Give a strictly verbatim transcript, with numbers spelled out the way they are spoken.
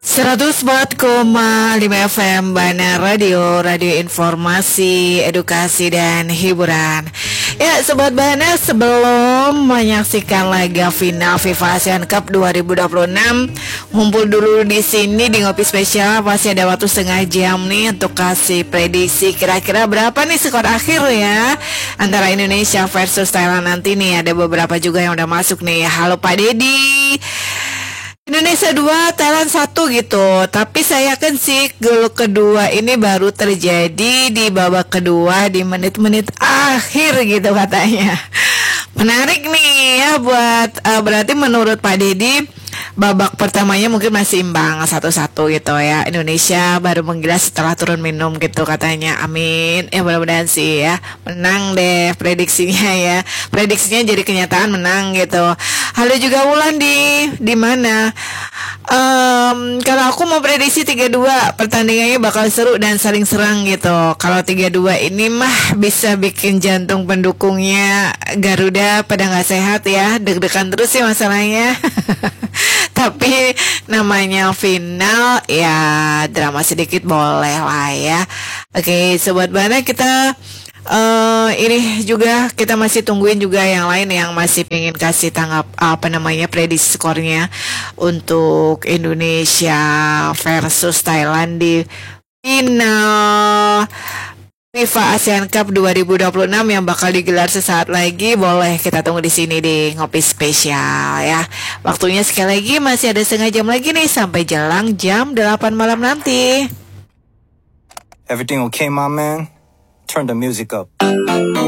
seratus empat koma lima F M Bana Radio, radio informasi, edukasi, dan hiburan. Ya, Sobat Bana, sebelum menyaksikan laga final FIFA Asian Cup dua ribu dua puluh enam, ngumpul dulu di sini di Ngopi Spesial. Masih ada waktu setengah jam nih untuk kasih prediksi kira-kira berapa nih skor akhir ya antara Indonesia versus Thailand nanti nih. Ada beberapa juga yang udah masuk nih. Halo Pak Dedi. Indonesia dua, Thailand satu gitu. Tapi saya yakin sih gol kedua ini baru terjadi di babak kedua, di menit-menit akhir gitu katanya. Menarik nih ya buat uh, berarti menurut Pak Dedi babak pertamanya mungkin masih imbang satu-satu gitu ya. Indonesia baru menggilas setelah turun minum gitu katanya. Amin. Ya mudah-mudahan sih ya menang deh prediksinya ya. Prediksinya jadi kenyataan menang gitu. Halo juga Wulan di di mana? Um, kalau aku mau prediksi tiga dua, pertandingannya bakal seru dan saling serang gitu. Kalau tiga dua ini mah bisa bikin jantung pendukungnya Garuda pada nggak sehat ya. Deg-degan terus sih masalahnya. Tapi namanya final ya drama sedikit boleh lah ya. Oke, Sobat Bana, kita Uh, ini juga kita masih tungguin juga yang lain yang masih pengen kasih tanggap apa namanya prediksi skornya untuk Indonesia versus Thailand di final FIFA Asian Cup dua ribu dua puluh enam yang bakal digelar sesaat lagi. Boleh kita tunggu di sini di Ngopi Spesial ya. Waktunya sekali lagi masih ada setengah jam lagi nih sampai jelang jam delapan malam nanti. Everything okay, my man? Turn the music up.